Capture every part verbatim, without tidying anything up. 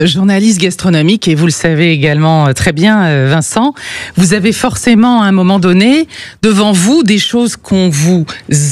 Journaliste gastronomique, et vous le savez également très bien, Vincent, vous avez forcément à un moment donné devant vous des choses qu'on vous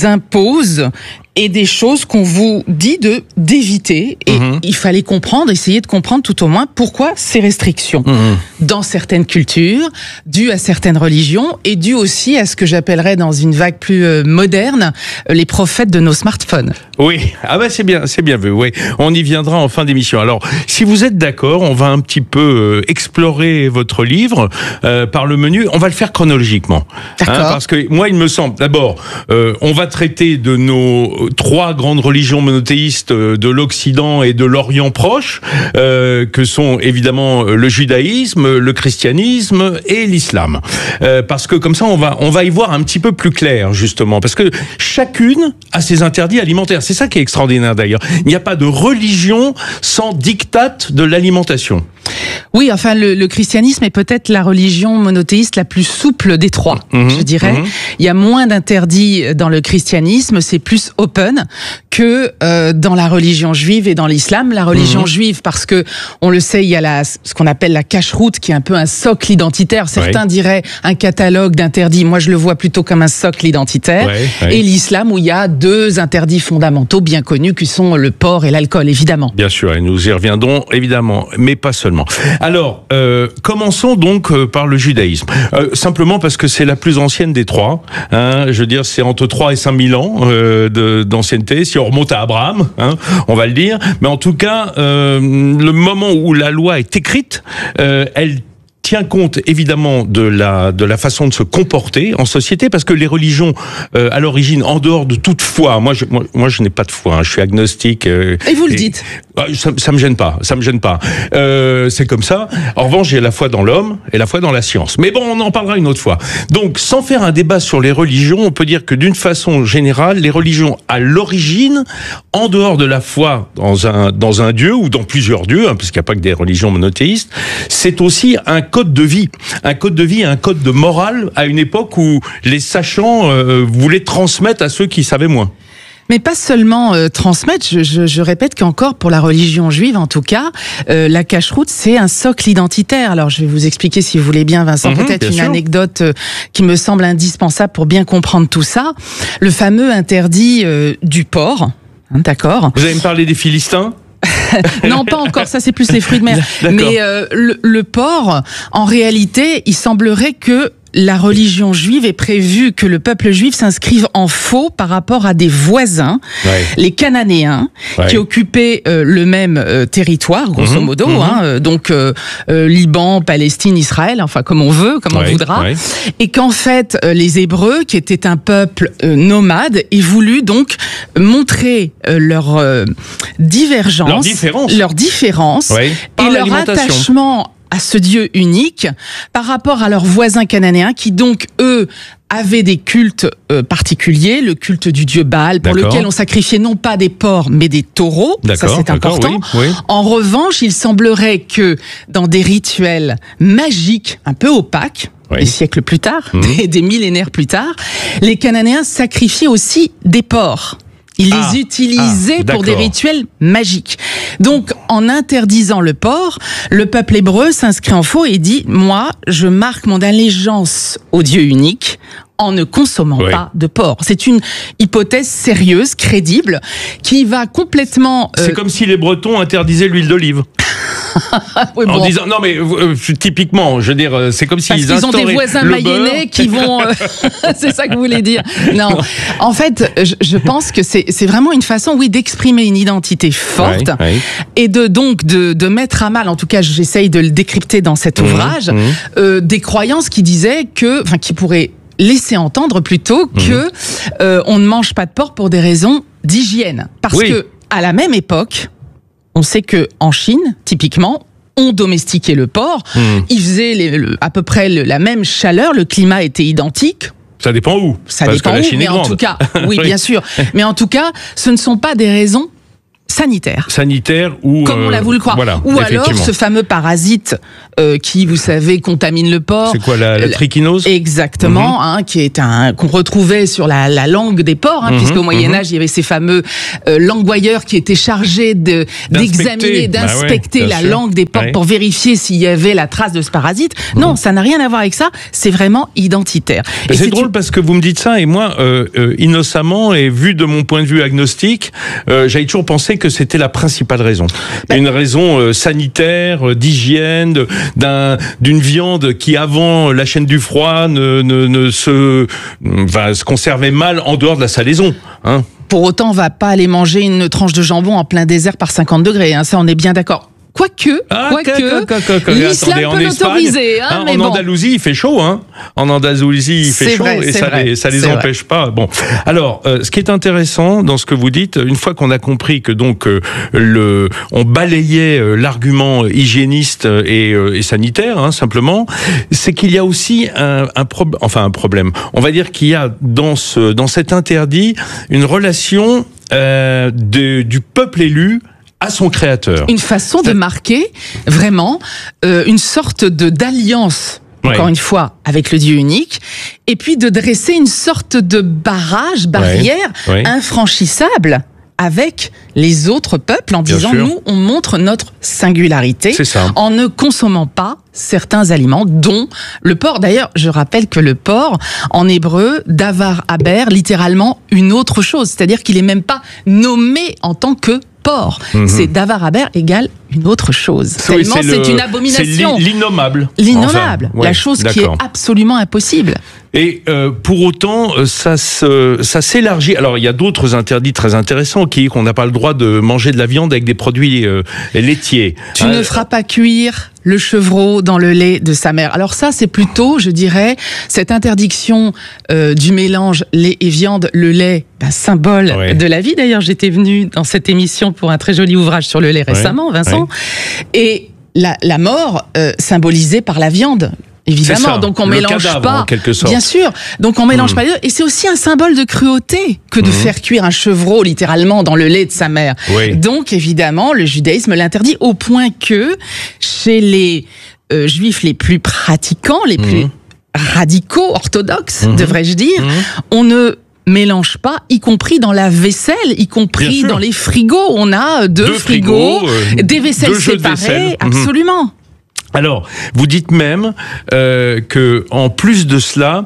impose et des choses qu'on vous dit de d'éviter. Et mmh. il fallait comprendre, essayer de comprendre tout au moins pourquoi ces restrictions. Mmh. Dans certaines cultures, dues à certaines religions, et dues aussi à ce que j'appellerais dans une vague plus euh, moderne, euh, les prophètes de nos smartphones. Oui, ah bah c'est bien, c'est bien vu. Oui, on y viendra en fin d'émission. Alors, si vous êtes d'accord, on va un petit peu euh, explorer votre livre euh, par le menu. On va le faire chronologiquement, d'accord. Hein, parce que moi, il me semble, d'abord, euh, on va traiter de nos trois grandes religions monothéistes de l'Occident et de l'Orient proche, euh, que sont évidemment le judaïsme, le christianisme et l'islam. Euh, parce que comme ça, on va on va y voir un petit peu plus clair, justement, parce que chacune a ses interdits alimentaires. C'est ça qui est extraordinaire d'ailleurs. Il n'y a pas de religion sans diktat de l'alimentation. Oui, enfin, le, le christianisme est peut-être la religion monothéiste la plus souple des trois, mmh, je dirais. Mmh. Il y a moins d'interdits dans le christianisme, c'est plus open que euh, dans la religion juive et dans l'islam. La religion mmh. juive, parce que, on le sait, il y a la, ce qu'on appelle la cacheroute, qui est un peu un socle identitaire. Certains ouais. diraient un catalogue d'interdits. Moi, je le vois plutôt comme un socle identitaire. Ouais, ouais. Et l'islam, où il y a deux interdits fondamentaux bien connus, qui sont le porc et l'alcool, évidemment. Bien sûr, et nous y reviendrons, évidemment, mais pas seulement. Alors, euh, commençons donc euh, par le judaïsme. Euh, simplement parce que c'est la plus ancienne des trois. Hein, je veux dire, c'est entre trois et cinq mille ans euh, de, d'ancienneté. Si on remonte à Abraham, hein, on va le dire. Mais en tout cas, euh, le moment où la loi est écrite, euh, elle tient compte évidemment de la de la façon de se comporter en société, parce que les religions euh, à l'origine, en dehors de toute foi, moi je moi, moi je n'ai pas de foi, hein, je suis agnostique. Euh, et vous le et, dites. Ça, ça me gêne pas, ça me gêne pas. Euh, c'est comme ça. En revanche, j'ai la foi dans l'homme et la foi dans la science. Mais bon, on en parlera une autre fois. Donc, sans faire un débat sur les religions, on peut dire que d'une façon générale, les religions à l'origine, en dehors de la foi dans un dans un dieu ou dans plusieurs dieux, hein, puisqu'il n'y a pas que des religions monothéistes, c'est aussi un code de vie, un code de vie, un code de morale à une époque où les sachants euh, voulaient transmettre à ceux qui savaient moins. Mais pas seulement euh, transmettre, je, je, je répète qu'encore pour la religion juive en tout cas, euh, la cacheroute c'est un socle identitaire. Alors je vais vous expliquer si vous voulez bien Vincent, mmh, peut-être bien une sûr. anecdote euh, qui me semble indispensable pour bien comprendre tout ça. Le fameux interdit euh, du porc, hein, d'accord. Vous allez me parler des Philistins ? Non, pas encore, ça c'est plus les fruits de mer. D'accord. Mais euh, le, le porc, en réalité, il semblerait que la religion juive est prévue que le peuple juif s'inscrive en faux par rapport à des voisins, ouais. les Cananéens, ouais. qui occupaient euh, le même euh, territoire, grosso mmh, modo, mmh. Hein, euh, donc euh, euh, Liban, Palestine, Israël, enfin comme on veut, comme ouais, on voudra, ouais. et qu'en fait euh, les Hébreux, qui étaient un peuple euh, nomade, aient voulu donc montrer euh, leur euh, divergence, leur différence, leur différence ouais. et leur attachement à ce Dieu unique par rapport à leurs voisins cananéens qui donc, eux, avaient des cultes euh, particuliers, le culte du dieu Baal, pour d'accord. lequel on sacrifiait non pas des porcs, mais des taureaux. D'accord, ça, c'est important. Oui, oui. En revanche, il semblerait que dans des rituels magiques, un peu opaques, oui. des siècles plus tard, mmh. des, des millénaires plus tard, les Cananéens sacrifiaient aussi des porcs. Ils ah, les utilisaient ah, pour des rituels magiques. Donc, en interdisant le porc, le peuple hébreu s'inscrit en faux et dit « Moi, je marque mon allégeance au Dieu unique en ne consommant oui. pas de porc ». C'est une hypothèse sérieuse, crédible, qui va complètement... Euh... C'est comme si les Bretons interdisaient l'huile d'olive. oui, bon. En disant non mais euh, typiquement, je veux dire, c'est comme s'ils Parce qu'ils ont des voisins mayennais qui vont. Euh, c'est ça que vous voulez dire. Non, en fait, je, je pense que c'est c'est vraiment une façon, oui, d'exprimer une identité forte oui, oui. et de donc de de mettre à mal. En tout cas, j'essaye de le décrypter dans cet ouvrage, mmh, mmh. Euh, des croyances qui disaient que, enfin, qui pourraient laisser entendre plutôt que mmh. euh, on ne mange pas de porc pour des raisons d'hygiène, parce oui. que à la même époque. On sait que en Chine, typiquement, on domestiquait le porc. Mmh. Il faisait les, le, à peu près le, la même chaleur, le climat était identique. Ça dépend où. Ça Parce dépend que la où, Chine mais est en grande. tout cas, oui, bien sûr. Mais en tout cas, ce ne sont pas des raisons sanitaire. Sanitaire ou... Comme on l'a voulu croire. Voilà, ou alors ce fameux parasite euh, qui, vous savez, contamine le porc. C'est quoi, la, la trichinose ? Exactement, mm-hmm. hein, qui est un qu'on retrouvait sur la, la langue des porcs, hein, mm-hmm. puisqu'au Moyen-Âge, mm-hmm. il y avait ces fameux euh, languoyeurs qui étaient chargés de, d'examiner, d'inspecter bah ouais, la sûr. langue des porcs ouais. pour vérifier s'il y avait la trace de ce parasite. Mm-hmm. Non, ça n'a rien à voir avec ça, c'est vraiment identitaire. Et c'est, c'est drôle une... parce que vous me dites ça, et moi, euh, euh, innocemment, et vu de mon point de vue agnostique, euh, j'avais toujours pensé que c'était la principale raison. Bah, une raison euh, sanitaire, euh, d'hygiène, d'un, d'une viande qui, avant la chaîne du froid, ne, ne, ne se, enfin, se conservait mal en dehors de la salaison. Hein. Pour autant, on va pas aller manger une tranche de jambon en plein désert par cinquante degrés, hein, ça on est bien d'accord. Quoique, ah, quoique, que, que, que, l'islam attendez, peut l'autoriser. Hein, hein, mais en bon. Andalousie, il fait chaud. Hein. En Andalousie, il fait c'est chaud vrai, et ça vrai, les, ça les empêche vrai. pas. Bon, alors, euh, ce qui est intéressant dans ce que vous dites, une fois qu'on a compris que donc euh, le, on balayait euh, l'argument hygiéniste et, euh, et sanitaire, hein, simplement, c'est qu'il y a aussi un, un problème. Enfin, un problème. On va dire qu'il y a dans ce, dans cet interdit une relation euh, de, du peuple élu à son créateur. Une façon de marquer vraiment euh, une sorte de d'alliance, ouais. encore une fois, avec le Dieu unique, et puis de dresser une sorte de barrage, barrière ouais. Ouais. infranchissable avec les autres peuples en disant nous on montre notre singularité en ne consommant pas certains aliments dont le porc. D'ailleurs, je rappelle que le porc en hébreu, davar haber, littéralement une autre chose, c'est-à-dire qu'il est même pas nommé en tant que porc. Mm-hmm. C'est davar haber égale une autre chose. Oui, tellement c'est, c'est le, une abomination. C'est l'innommable. L'innommable, enfin, ouais, la chose d'accord. qui est absolument impossible. Et euh, pour autant, ça, se, ça s'élargit. Alors, il y a d'autres interdits très intéressants, qui qu'on n'a pas le droit de manger de la viande avec des produits euh, laitiers. Tu hein, ne feras pas cuire le chevreau dans le lait de sa mère. Alors ça, c'est plutôt, je dirais, cette interdiction euh, du mélange lait et viande, le lait, ben, symbole ouais. de la vie. D'ailleurs, j'étais venue dans cette émission pour un très joli ouvrage sur le lait récemment, ouais. Vincent. Ouais. Et la, la mort euh, symbolisée par la viande. Évidemment, donc on le mélange cadavre, pas. En quelque sorte. Bien sûr, donc on mélange mmh. pas les deux. Et c'est aussi un symbole de cruauté que de mmh. faire cuire un chevreau littéralement dans le lait de sa mère. Oui. Donc évidemment, le judaïsme l'interdit au point que chez les euh, juifs les plus pratiquants, les mmh. plus radicaux, orthodoxes, mmh. devrais-je dire, mmh. on ne mélange pas, y compris dans la vaisselle, y compris dans les frigos. On a deux, deux frigos, frigos euh, des vaisselles séparées, vaisselle. absolument. Mmh. Alors, vous dites même euh, que en plus de cela,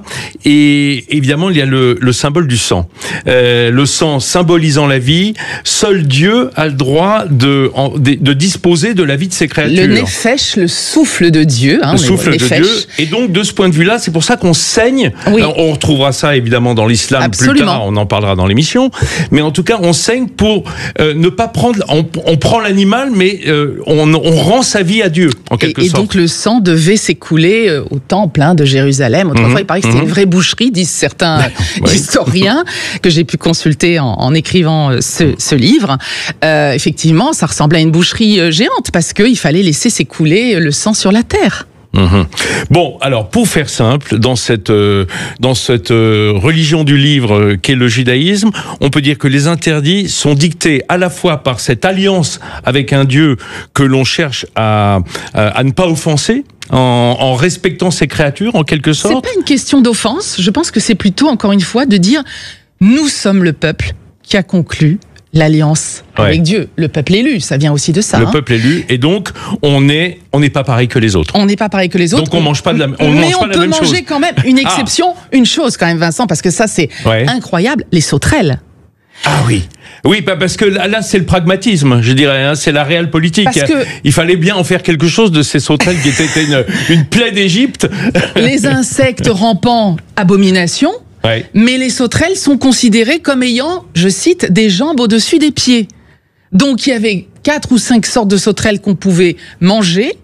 et évidemment, il y a le, le symbole du sang. Euh, le sang symbolisant la vie, seul Dieu a le droit de, de, de disposer de la vie de ses créatures. Le nefesh, le souffle de Dieu. Hein, le souffle de Dieu. Et donc, de ce point de vue-là, c'est pour ça qu'on saigne. Oui. Alors, on retrouvera ça, évidemment, dans l'islam Absolument. plus tard. On en parlera dans l'émission. Mais en tout cas, on saigne pour euh, ne pas prendre... On, on prend l'animal, mais euh, on, on rend sa vie à Dieu, en quelque et, sorte. Et donc le sang devait s'écouler au temple hein, de Jérusalem. Autrefois, mmh, il paraît que c'était mmh. une vraie boucherie, disent certains oui. historiens que j'ai pu consulter en, en écrivant ce, ce livre. Euh, effectivement, ça ressemblait à une boucherie géante parce qu'il fallait laisser s'écouler le sang sur la terre. Mmh. Bon, alors pour faire simple, dans cette euh, dans cette euh, religion du livre euh, qu'est le judaïsme, on peut dire que les interdits sont dictés à la fois par cette alliance avec un Dieu que l'on cherche à à, à ne pas offenser. En, en respectant ses créatures, en quelque sorte. C'est pas une question d'offense. Je pense que c'est plutôt, encore une fois, de dire nous sommes le peuple qui a conclu l'alliance ouais. avec Dieu, le peuple élu, ça vient aussi de ça. Le hein. peuple élu, et donc on est, on n'est pas pareil que les autres. On n'est pas pareil que les autres. Donc on mange pas de la, on mais mange on pas peut la même manger chose. quand même une exception, ah. une chose quand même, Vincent, parce que ça c'est ouais. incroyable, les sauterelles. Ah oui. Oui, parce que là, c'est le pragmatisme, je dirais, hein, c'est la réelle politique. Parce que il fallait bien en faire quelque chose de ces sauterelles qui étaient une, une plaie d'Égypte. Les insectes rampants, abomination. Ouais. Mais les sauterelles sont considérées comme ayant, je cite, des jambes au-dessus des pieds. Donc il y avait quatre ou cinq sortes de sauterelles qu'on pouvait manger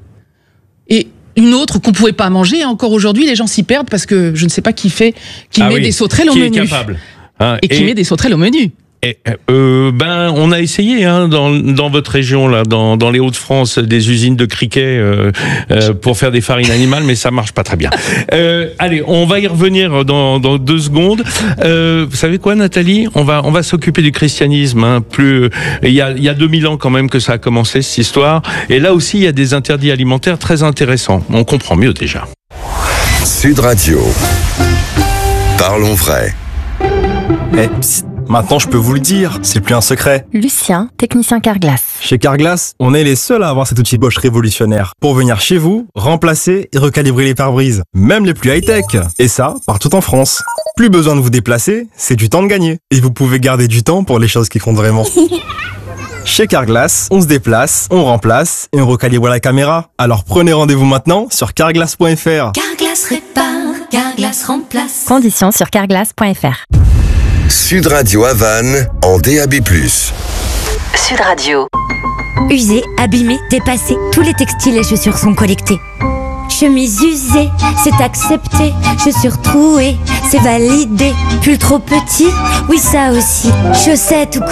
et une autre qu'on pouvait pas manger. Et encore aujourd'hui, les gens s'y perdent parce que je ne sais pas qui fait, qui ah met oui. des sauterelles au qui menu. Est capable. Hein, et, et qui met des sauterelles au menu. Et, euh, ben, on a essayé hein, dans, dans votre région, là, dans, dans les Hauts-de-France, des usines de criquets euh, euh, pour faire des farines animales, mais ça marche pas très bien. Euh, allez, on va y revenir dans, dans deux secondes. Euh, vous savez quoi, Nathalie ? On va on va s'occuper du christianisme. Hein, plus il y a il y a deux mille ans quand même que ça a commencé cette histoire. Et là aussi, il y a des interdits alimentaires très intéressants. On comprend mieux déjà. Sud Radio. Parlons vrai. Eh, psst, maintenant je peux vous le dire, c'est plus un secret. Lucien, technicien Carglass. Chez Carglass, on est les seuls à avoir cet outil Bosch révolutionnaire pour venir chez vous, remplacer et recalibrer les pare-brises, même les plus high-tech. Et ça, partout en France. Plus besoin de vous déplacer, c'est du temps de gagner. Et vous pouvez garder du temps pour les choses qui comptent vraiment. Chez Carglass, on se déplace, on remplace et on recalibre la caméra. Alors prenez rendez-vous maintenant sur carglass point f r. Carglass répare, Carglass remplace. Conditions sur carglass point f r. Sud Radio à Vannes en D A B plus. Sud Radio. Usés, abîmés, dépassés, tous les textiles et chaussures sont collectés. Chemise usée, c'est accepté. Chaussures trouées, c'est validé. Pull trop petit, oui ça aussi. Chaussettes ou